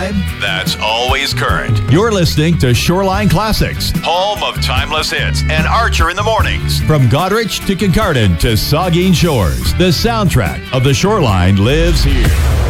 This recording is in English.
vibe that's always current. You're listening to Shoreline Classics, home of timeless hits and Archer in the mornings. From Goderich to Kincardine to Saugeen Shores, the soundtrack of the Shoreline lives here.